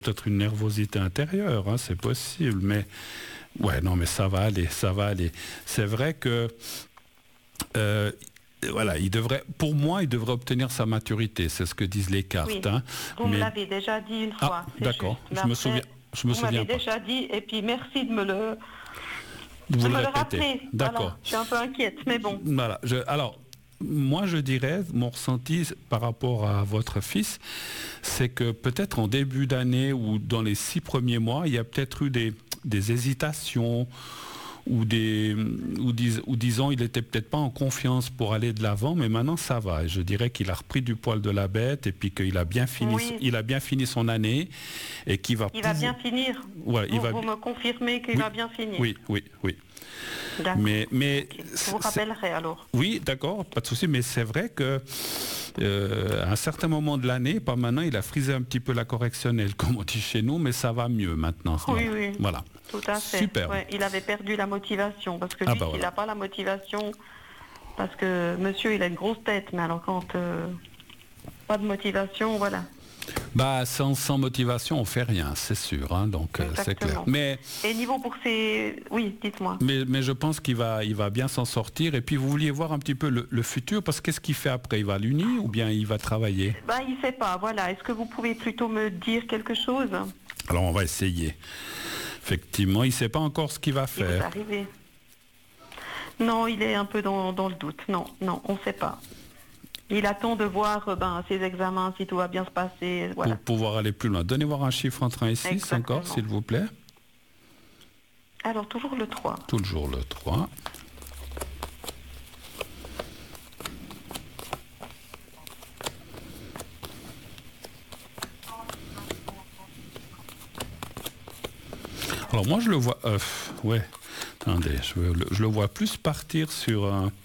peut-être une nervosité intérieure, hein, c'est possible, mais ouais, non, mais ça va aller, ça va aller. C'est vrai que euh, voilà, pour moi, il devrait obtenir sa maturité, c'est ce que disent les cartes. Oui, Hein, vous me l'avez déjà dit une fois. D'accord, juste. je me Vous souviens m'avez pas. déjà dit, et puis merci de me le, Vous de le me le répétez. rappeler. D'accord. Voilà, je suis un peu inquiète, mais bon. Voilà. Alors, moi, je dirais, mon ressenti par rapport à votre fils, c'est que peut-être en début d'année ou dans les 6 premiers mois, il y a peut-être eu des hésitations ou disons, il n'était peut-être pas en confiance pour aller de l'avant, mais maintenant ça va. Et je dirais qu'il a repris du poil de la bête et puis qu'il a bien fini, il a bien fini son année et qu'il va. Il va bien finir. Ouais, vous me confirmez qu'il va bien finir. Oui, oui, oui. D'accord. Mais Okay. Je vous rappellerai alors. Oui, d'accord, pas de souci. Mais c'est vrai que à un certain moment de l'année, pas maintenant, il a frisé un petit peu la correctionnelle, comme on dit chez nous, mais ça va mieux maintenant. Oui, oui. Voilà. Tout à fait. Super. Ouais, il avait perdu la motivation parce que lui, il n'a pas la motivation. Parce que monsieur, il a une grosse tête, mais alors quand pas de motivation, voilà. Bah, sans motivation, on fait rien, c'est sûr. Hein, donc c'est clair. Mais et niveau pour ses, oui, dites-moi. Mais je pense qu'il va bien s'en sortir. Et puis vous vouliez voir un petit peu le futur, parce que qu'est-ce qu'il fait après? Il va à l'Uni ou bien il va travailler? Bah, il sait pas. Voilà. Est-ce que vous pouvez plutôt me dire quelque chose? Alors on va essayer. Effectivement, il ne sait pas encore ce qu'il va faire. Non, il est un peu dans le doute. Non, on ne sait pas. Il attend de voir ses examens, si tout va bien se passer. Voilà. Pour pouvoir aller plus loin. Donnez voir un chiffre entre 1 et 6 Exactement. Encore, s'il vous plaît. Alors, toujours le 3. Toujours le 3. Alors moi je le vois, ouais, attendez, je le vois plus partir sur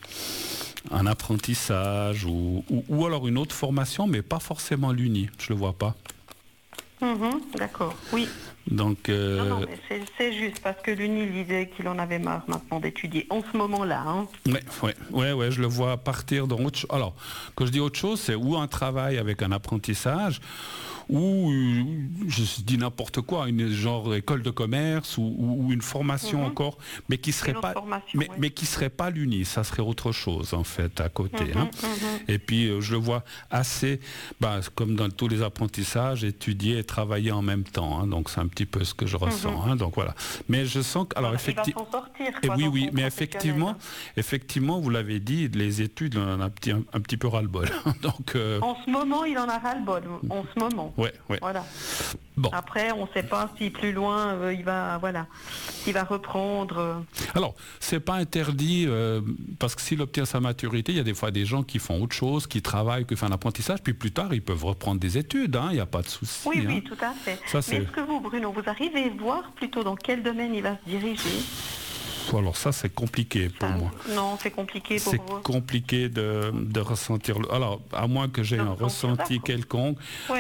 un apprentissage ou alors une autre formation, mais pas forcément l'Uni, je le vois pas. D'accord, oui. Donc, non, mais c'est juste parce que l'Uni disait qu'il en avait marre maintenant d'étudier en ce moment-là. Hein. Ouais, je le vois partir dans autre chose. Alors, quand je dis autre chose, c'est ou un travail avec un apprentissage, ou je dis n'importe quoi, une genre école de commerce ou une formation encore, mais qui serait pas, mais qui serait pas l'Uni, ça serait autre chose en fait à côté. Et puis je le vois assez, comme dans tous les apprentissages, étudier et travailler en même temps. Hein, donc c'est un petit peu ce que je ressens. Hein, donc voilà. Mais je sens que, alors effectivement, oui, mais effectivement, vous l'avez dit, les études, on en a un petit peu ras-le-bol. Donc en ce moment, il en a ras-le-bol. En ce moment. Ouais. Voilà. Bon. Après, on ne sait pas si plus loin il va reprendre. Alors, c'est pas interdit parce que s'il obtient sa maturité, il y a des fois des gens qui font autre chose, qui travaillent, qui font un apprentissage, puis plus tard ils peuvent reprendre des études. Il n'y a pas de souci. Oui, tout à fait. Mais est-ce que vous, Bruno, vous arrivez à voir plutôt dans quel domaine il va se diriger? Alors ça, c'est compliqué pour moi. Non, c'est compliqué pour vous. C'est compliqué de ressentir. Alors, à moins que j'ai un ressenti quelconque.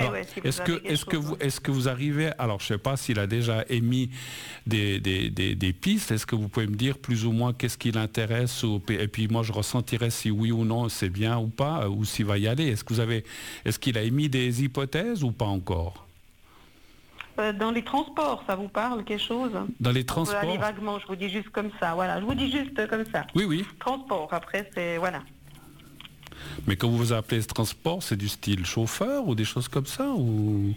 Est-ce que vous arrivez? Alors, je ne sais pas s'il a déjà émis des pistes. Est-ce que vous pouvez me dire plus ou moins qu'est-ce qui l'intéresse et puis moi, je ressentirai si oui ou non c'est bien ou pas, ou s'il va y aller. Est-ce qu'il a émis des hypothèses ou pas encore? Dans les transports, ça vous parle quelque chose? Dans les transports? Allez, vaguement, je vous dis juste comme ça, voilà, je vous dis juste comme ça. Oui. Transport, après, c'est, voilà. Mais quand vous appelez ce transport, c'est du style chauffeur ou des choses comme ça ou...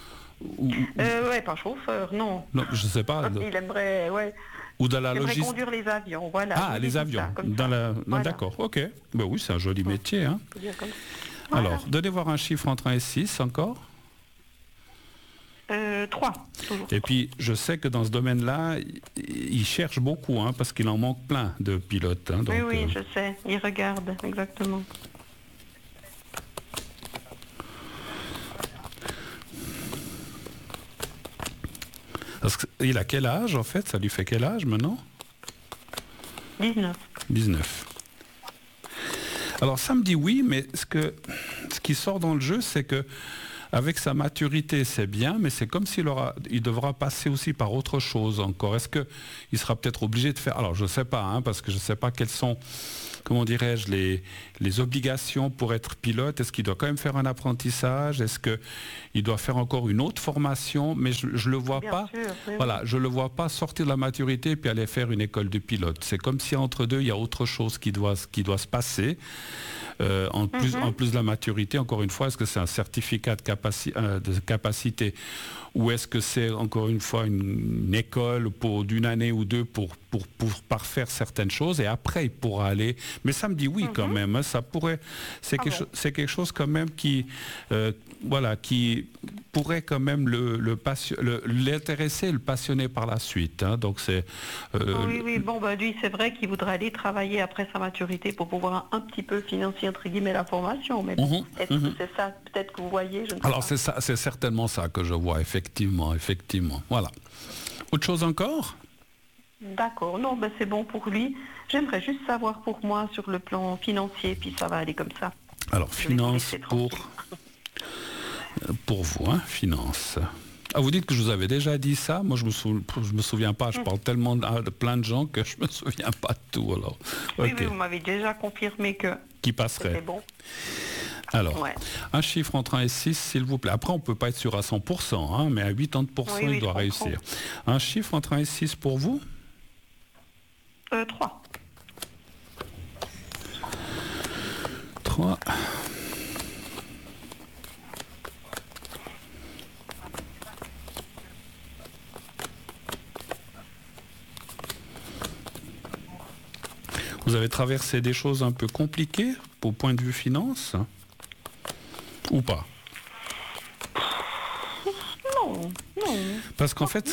Ouais, pas chauffeur, non. Non, je sais pas. Il aimerait, ouais. Ou dans la logistique. Conduire les avions, voilà. Ah, les avions. Voilà. D'accord, ok. Ben oui, c'est un joli métier. Hein. Voilà. Alors, donnez voir un chiffre entre 1 et 6 encore. 3. Et puis, je sais que dans ce domaine-là, il cherche beaucoup, hein, parce qu'il en manque plein de pilotes. Hein, donc, oui, je sais. Il regarde, exactement. Il a quel âge, en fait? Ça lui fait quel âge, maintenant? 19. Alors, ça me dit oui, mais ce qui sort dans le jeu, c'est que avec sa maturité, c'est bien, mais c'est comme il devra passer aussi par autre chose encore. Est-ce qu'il sera peut-être obligé de faire... Alors, je ne sais pas, hein, parce que je ne sais pas quelles sont, comment dirais-je, les obligations pour être pilote. Est-ce qu'il doit quand même faire un apprentissage? Est-ce qu'il doit faire encore une autre formation? Mais je ne le vois pas. Sûr, oui. Voilà, je le vois pas sortir de la maturité puis aller faire une école de pilote. C'est comme si entre deux, il y a autre chose qui doit se passer. En plus de la maturité, encore une fois, est-ce que c'est un certificat de capacité ou est-ce que c'est encore une fois une école d'une année ou deux pour parfaire certaines choses et après il pourra aller. Mais ça me dit oui quand même. Hein, ça pourrait. C'est quelque chose quand même qui pourrait quand même l'intéresser, le passionner par la suite. Hein, donc c'est. Oui. Bon, lui, c'est vrai qu'il voudrait aller travailler après sa maturité pour pouvoir un petit peu financer entre guillemets la formation. Mais est-ce que c'est ça peut-être que vous voyez? Je ne sais Alors pas. c'est certainement ça que je vois, effectivement. Voilà. Autre chose encore? D'accord. Non, c'est bon pour lui. J'aimerais juste savoir pour moi sur le plan financier, puis ça va aller comme ça. Alors, finance pour vous, hein, finance. Ah, vous dites que je vous avais déjà dit ça. Moi, je me souviens pas. Je parle tellement de plein de gens que je me souviens pas de tout. Alors, oui, vous m'avez déjà confirmé que qui passerait. C'était bon. Alors, un chiffre entre 1 et 6, s'il vous plaît. Après, on ne peut pas être sûr à 100%, hein, mais à 80%, il doit réussir. Un chiffre entre 1 et 6 pour vous? 3. 3. Vous avez traversé des choses un peu compliquées au point de vue finance? Ou pas? Non. Parce qu'en fait,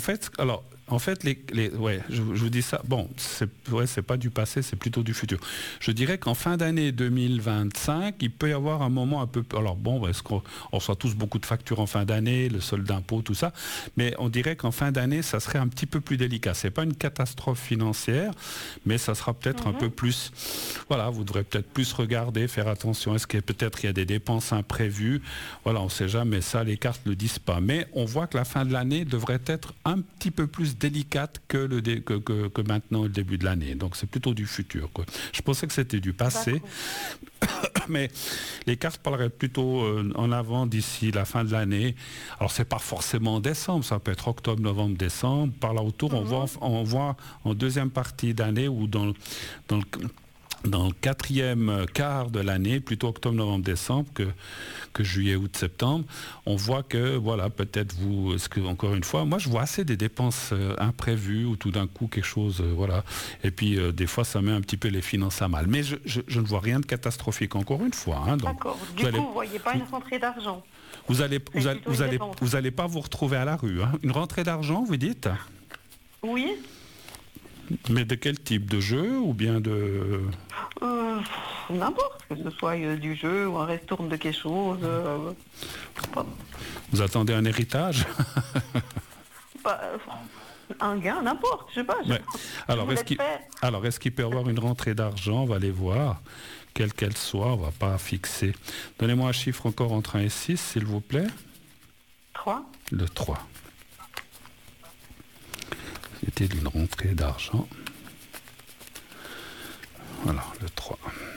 je vous dis ça, bon, c'est pas du passé, c'est plutôt du futur. Je dirais qu'en fin d'année 2025, il peut y avoir un moment un peu... Alors bon, est-ce qu'on reçoit tous beaucoup de factures en fin d'année, le solde d'impôt, tout ça, mais on dirait qu'en fin d'année, ça serait un petit peu plus délicat. C'est pas une catastrophe financière, mais ça sera peut-être un peu plus... Voilà, vous devrez peut-être plus regarder, faire attention. Est-ce qu'il y a des dépenses imprévues? Voilà, on ne sait jamais, ça, les cartes ne le disent pas. Mais on voit que la fin de l'année devrait être un petit peu plus délicate que maintenant, le début de l'année. Donc c'est plutôt du futur, quoi. Je pensais que c'était du passé, mais les cartes parleraient plutôt en avant d'ici la fin de l'année. Alors c'est pas forcément décembre, ça peut être octobre, novembre, décembre. Par là autour, on voit en deuxième partie d'année ou dans le quatrième quart de l'année, plutôt octobre, novembre, décembre que juillet, août, septembre, on voit que, voilà, peut-être encore une fois, moi je vois assez des dépenses imprévues ou tout d'un coup quelque chose, voilà. Et puis des fois ça met un petit peu les finances à mal. Mais je ne vois rien de catastrophique encore une fois. Hein, donc, d'accord. Du coup, vous ne voyez pas une rentrée d'argent? Vous allez pas vous retrouver à la rue. Hein. Une rentrée d'argent, vous dites? Oui. Mais de quel type? De jeu ou bien de... N'importe, que ce soit du jeu ou un restourne de quelque chose. Vous attendez un héritage? Un gain, n'importe, je sais pas. Ouais. Alors, est-ce qu'il peut y avoir une rentrée d'argent? On va aller voir, quelle qu'elle soit, on ne va pas fixer. Donnez-moi un chiffre encore entre 1 et 6, s'il vous plaît. 3. Le 3. C'était une rentrée d'argent. Voilà, le 3.